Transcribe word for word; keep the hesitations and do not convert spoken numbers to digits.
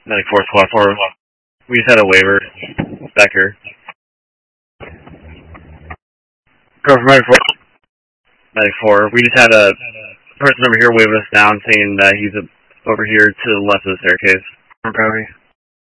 Medic four, squad four. We just had a waiver back here. Go for Medic four. Medic four. We just had a person over here wave us down saying that he's a, over here to the left of the staircase. From Copy.